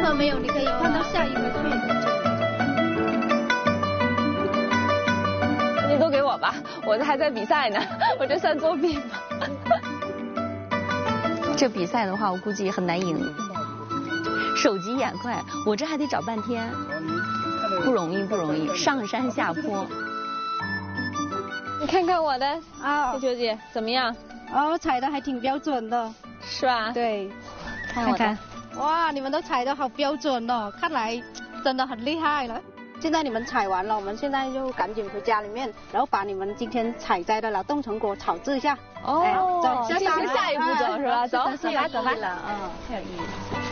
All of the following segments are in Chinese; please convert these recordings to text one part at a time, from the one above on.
到没有？你可以看到下一个图片。 你都给我吧，我还在比赛呢，我这算作弊吗？ 这比赛的话，我估计很难赢。手疾眼快，我这还得找半天，不容易不容易，上山下坡。 你看看我的啊， 秋姐怎么样？ 哦，踩的还挺标准的， 是吧？ 对， 看看， 哇，你们都踩的好标准哦，看来真的很厉害了。现在你们采完了，我们现在就赶紧回家里面，然后把你们今天采摘的劳动成果炒制一下。 哦， 进行下一步走是吧？走， 走吧走吧。嗯，太有意义。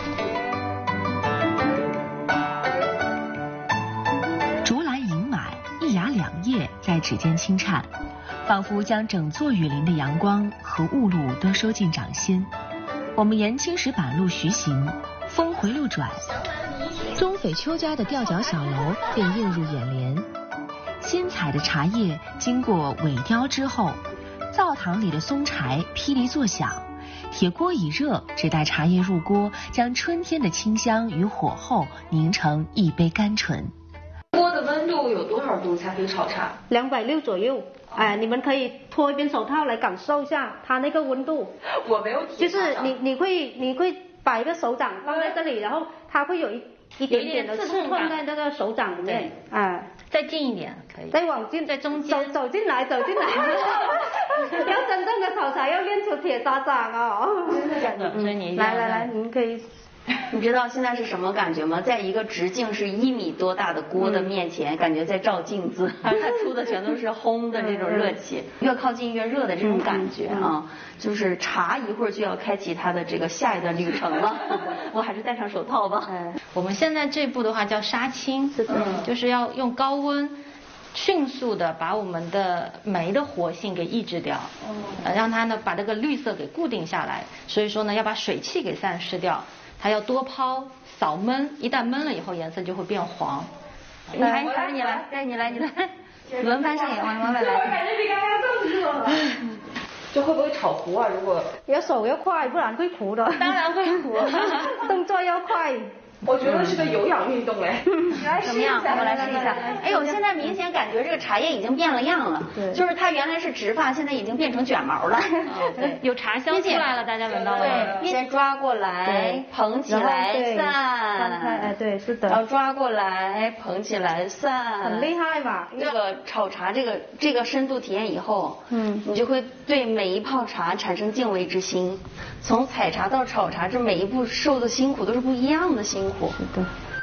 竹篮银满，一芽两叶在指尖轻颤，仿佛将整座雨林的阳光和雾露都收进掌心。我们沿青石板路徐行，峰回路转，钟匪秋家的吊脚小楼便映入眼帘。新采的茶叶经过萎凋之后，灶堂里的松柴噼里作响，铁锅已热，只待茶叶入锅，将春天的清香与火候凝成一杯甘醇。 锅的温度有多少度才可以炒茶 ？260左右。哎，你们可以脱一边手套来感受一下它那个温度。 我没有体就是你会把一个手掌放在这里，然后它会有一点点的刺痛在那个手掌里面。哎， 再近一点可以。 再往近， 在中间。 走进来。要真正的炒茶要练出铁砂掌哦。 真的假的？所以你来，您可以。 你知道现在是什么感觉吗？在一个直径是1米多大的锅的面前，感觉在照镜子，它出的全都是烘的这种热气，越靠近越热的这种感觉啊，就是茶一会儿就要开启它的这个下一段旅程了。我还是戴上手套吧。 我们现在这步的话叫杀青，就是要用高温迅速的把我们的酶的活性给抑制掉，让它呢把这个绿色给固定下来。所以说呢，要把水汽给散失掉。它要多抛扫焖，一旦焖了以后颜色就会变黄。 你来，你来，轮番上演，往来。 我感觉比刚刚更热了。这会不会炒糊啊？如果要手要快，不然会糊的。 当然会糊， 动作要快。 我觉得是个有氧运动哎。 怎么样？我来试一下。哎呦，现在明显感觉这个茶叶已经变了样了。对。就是它原来是直发，现在已经变成卷毛了。 对，有茶香出来了，大家闻到了吗？ 对，先抓过来，捧起来，散。 哎，对，是的。 然后抓过来，捧起来，散。 很厉害吧？ 这个炒茶这个深度体验以后，你就会对每一泡茶产生敬畏之心。从采茶到炒茶，这每一步受的辛苦都是不一样的辛苦。 对。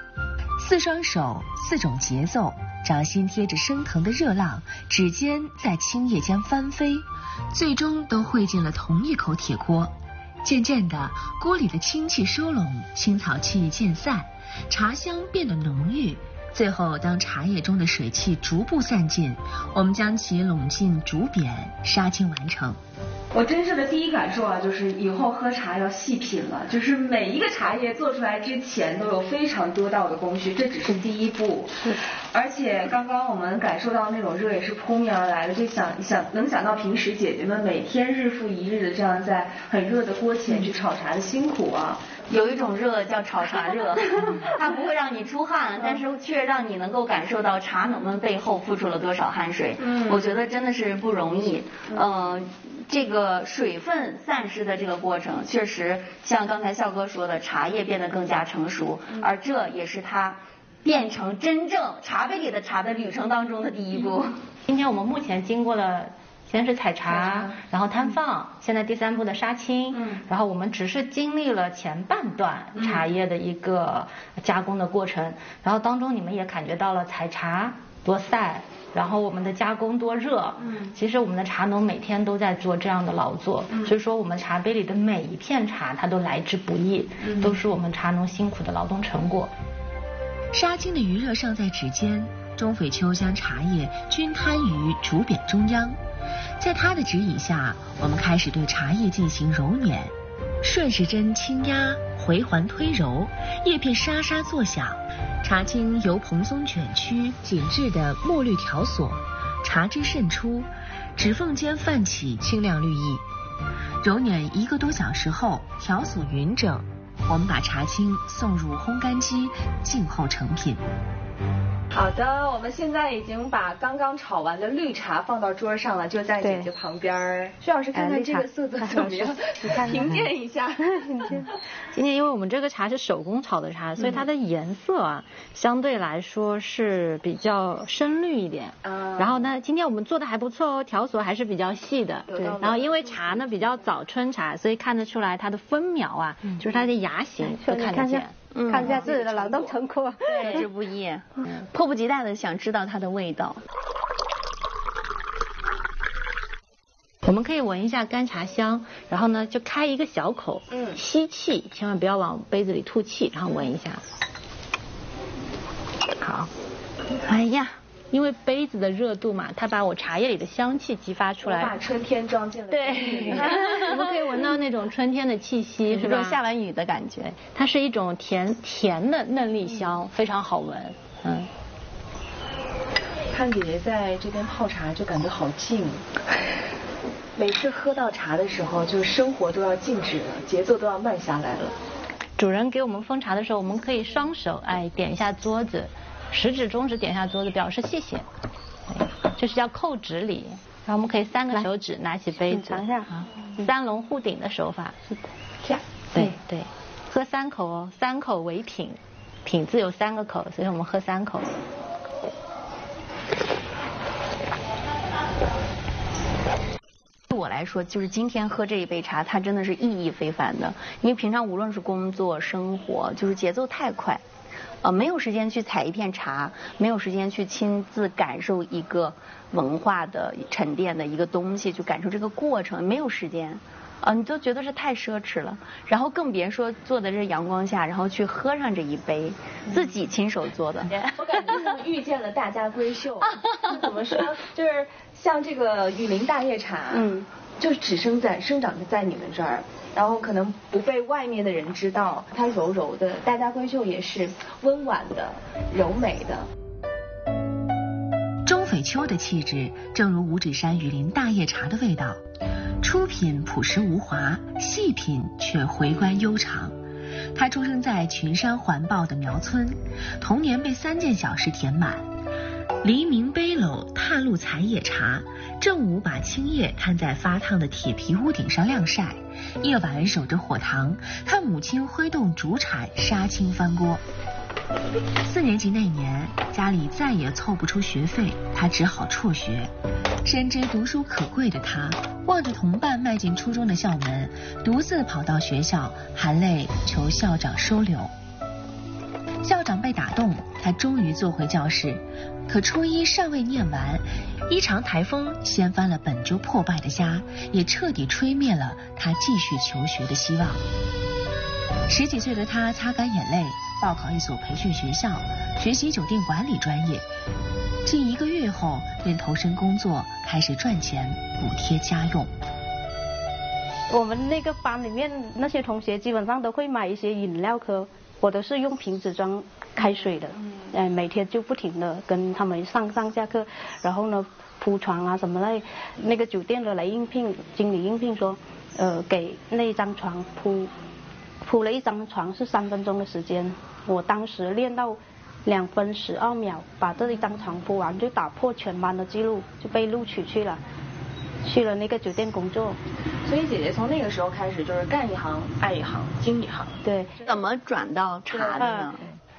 4双手，4种节奏，掌心贴着升腾的热浪，指尖在青叶间翻飞，最终都汇进了同一口铁锅。渐渐的，锅里的清气收拢，青草气渐散，茶香变得浓郁。最后，当茶叶中的水汽逐步散尽，我们将其拢进竹匾，杀青完成。 我真正的第一感受啊，就是以后喝茶要细品了，就是每一个茶叶做出来之前都有非常多道的工序，这只是第一步。而且刚刚我们感受到那种热也是扑面而来的，就能想到平时姐姐们每天日复一日的这样在很热的锅前去炒茶的辛苦啊。 有一种热叫炒茶热，它不会让你出汗，但是却让你能够感受到茶农们背后付出了多少汗水。我觉得真的是不容易。这个水分散失的这个过程，确实像刚才笑哥说的，茶叶变得更加成熟，而这也是它变成真正茶杯里的茶的旅程当中的第一步。 今天我们目前经过了。先是采茶，然后摊放，现在第3步的杀青，然后我们只是经历了前半段茶叶的一个加工的过程，然后当中你们也感觉到了采茶多晒，然后我们的加工多热，其实我们的茶农每天都在做这样的劳作，所以说我们茶杯里的每一片茶它都来之不易，都是我们茶农辛苦的劳动成果。 杀青的余热尚在指尖，钟匪秋将茶叶均摊于竹匾中央。在他的指引下，我们开始对茶叶进行揉捻，顺时针轻压，回环推揉，叶片沙沙作响，茶青由蓬松卷曲紧致的墨绿条索，茶汁渗出，指缝间泛起清亮绿意。揉捻1个多小时后，条索匀整， 我们把茶青送入烘干机，静候成品。 好的，我们现在已经把刚刚炒完的绿茶放到桌上了，就在姐姐旁边。徐老师，看看这个色泽怎么样？评鉴一下。 今天因为我们这个茶是手工炒的茶，所以它的颜色啊，相对来说是比较深绿一点。然后呢，今天我们做的还不错哦，条索还是比较细的。 对。 然后因为茶呢比较早春茶，所以看得出来它的分苗啊，就是它的芽形就看得见。 看一下自己的劳动成果， 对，这不易，迫不及待的想知道它的味道。 我们可以闻一下干茶香，然后呢就开一个小口，吸气，千万不要往杯子里吐气，然后闻一下。好， 哎呀。 因为杯子的热度嘛，它把我茶叶里的香气激发出来。 我把春天装进了对，我们可以闻到那种春天的气息，是吧？ 下完雨的感觉。 它是一种甜的嫩栗香，非常好闻。 看姐姐在这边泡茶就感觉好静。每次喝到茶的时候，就是生活都要静止了，节奏都要慢下来了。 主人给我们封茶的时候，我们可以双手点一下桌子。食指、中指点下桌子，表示谢谢，这是叫扣指礼。然后我们可以3个手指拿起杯子， 尝一下 3龙互顶的手法。 是的， 对，喝3口哦，3口为品，品字有3个口，所以我们喝3口。 对我来说，就是今天喝这一杯茶，它真的是意义非凡的，因为平常无论是工作、生活，就是节奏太快。没有时间去采一片茶，没有时间去亲自感受一个文化的沉淀的一个东西，去感受这个过程，没有时间，你就觉得是太奢侈了。然后更别说坐在这阳光下，然后去喝上这一杯自己亲手做的。 我感觉像遇见了大家闺秀。怎么说？就是像这个雨林大叶茶，就只生长在你们这儿。然后可能不被外面的人知道，它柔柔的，大家闺秀也是温婉的、柔美的。 钟榧秋的气质，正如五指山雨林大叶茶的味道，出品朴实无华，细品却回甘悠长。他出生在群山环抱的苗村，童年被3件小事填满：黎明背篓踏露采野茶，正午把青叶摊在发烫的铁皮屋顶上晾晒，夜晚守着火塘，看母亲挥动竹铲杀青翻锅。4年级那年，家里再也凑不出学费，他只好辍学。深知读书可贵的他，望着同伴迈进初中的校门，独自跑到学校，含泪求校长收留。校长被打动，他终于坐回教室。可初一尚未念完，一场台风掀翻了本就破败的家，也彻底吹灭了他继续求学的希望。10几岁的他擦干眼泪，报考一所培训学校，学习酒店管理专业。近1个月后，便投身工作，开始赚钱补贴家用。 我们那个班里面那些同学基本上都会买一些饮料喝，我都是用瓶子装开水的，每天就不停的跟他们上下课，然后呢铺床啊什么的。那个酒店的来应聘，经理应聘说，给那张床铺了一张床是3分钟的时间，我当时练到2分12秒，把这一张床铺完，就打破全班的记录，就被录取去了那个酒店工作。 所以姐姐从那个时候开始就是干一行爱一行，精一行。 对。 怎么转到茶的呢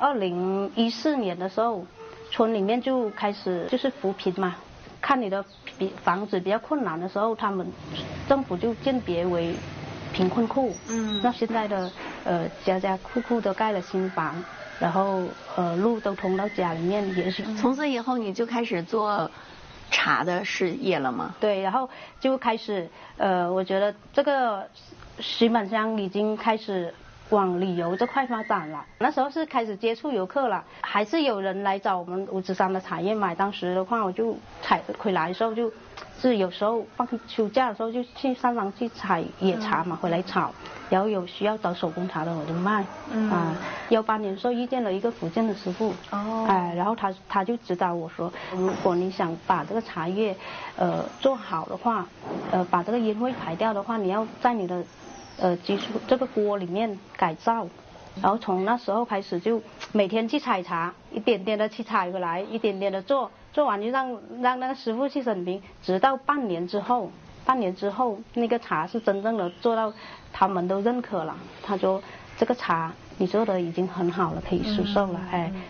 ？2014年的时候，村里面就开始就是扶贫嘛，看你的房子比较困难的时候，他们政府就鉴别为贫困户。那现在的家家户户都盖了新房，然后路都通到家里面，也是。 从此以后你就开始做茶的事业了吗？ 对，然后就开始我觉得这个石板乡已经开始往旅游这块发展了。那时候是开始接触游客了，还是有人来找我们五指山的茶叶买。当时的话，我就采回来的时候，就是有时候放休假的时候就去山上去采野茶嘛，回来炒。然后有需要找手工茶的我就卖。18年的时候遇见了一个福建的师傅。然后他就指导我说，如果你想把这个茶叶做好的话，把这个烟味排掉的话，你要在你的技术这个锅里面改造。然后从那时候开始就每天去采茶，一点点的去采回来，一点点的做，做完就让那个师傅去生评，直到半年之后那个茶是真正的做到他们都认可了，他说这个茶你做的已经很好了，可以出售了。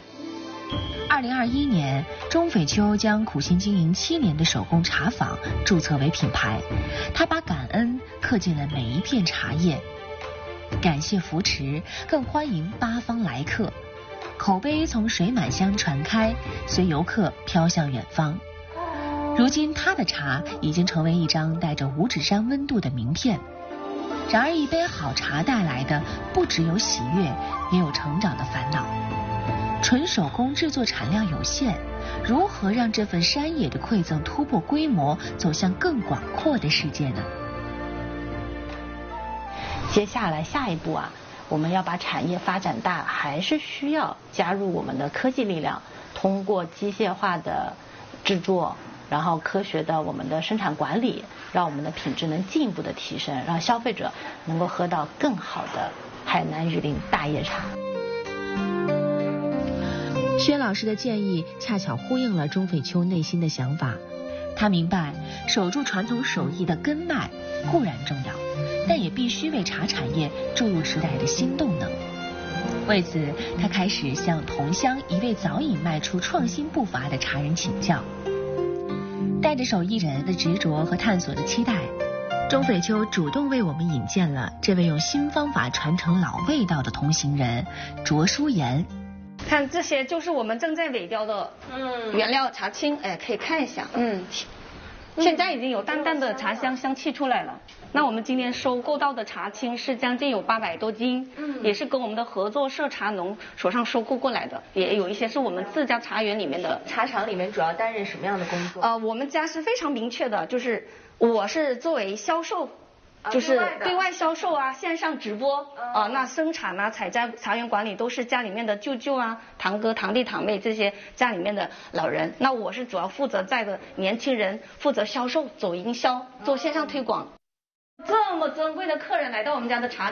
2021年，钟斐秋将苦心经营7年的手工茶坊注册为品牌，他把感恩刻进了每一片茶叶。感谢扶持，更欢迎八方来客，口碑从水满乡传开，随游客飘向远方。如今他的茶已经成为一张带着五指山温度的名片。然而一杯好茶带来的不只有喜悦，也有成长的烦恼。纯手工制作产量有限，如何让这份山野的馈赠突破规模，走向更广阔的世界呢？ 接下来下一步啊，我们要把产业发展大，还是需要加入我们的科技力量，通过机械化的制作，然后科学的我们的生产管理，让我们的品质能进一步的提升，让消费者能够喝到更好的海南榆林大叶茶。 薛老师的建议恰巧呼应了钟斐秋内心的想法。他明白，守住传统手艺的根脉固然重要，但也必须为茶产业注入时代的新动能。为此，他开始向同乡一位早已迈出创新步伐的茶人请教。带着手艺人的执着和探索的期待，钟斐秋主动为我们引荐了这位用新方法传承老味道的同行人卓淑妍。 看这些就是我们正在萎凋的原料茶青，可以看一下，现在已经有淡淡的茶香气出来了。那我们今天收购到的茶青是将近有800多斤，也是跟我们的合作社茶农手上收购过来的，也有一些是我们自家茶园里面的。 茶厂里面主要担任什么样的工作？ 我们家是非常明确的，就是我是作为销售。就是对外销售啊，线上直播那生产啊、采摘、茶园管理都是家里面的舅舅啊、堂哥、堂弟、堂妹这些家里面的老人。那我是主要负责带着年轻人，负责销售、走营销、做线上推广。这么尊贵的客人来到我们家的茶